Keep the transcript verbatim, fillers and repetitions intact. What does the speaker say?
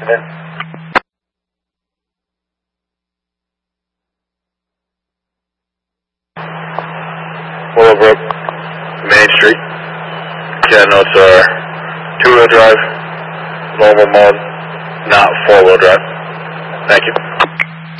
Come in. Willowbrook, Main Street. Yeah, notes are two-wheel drive, normal mode, not four-wheel drive. Thank you.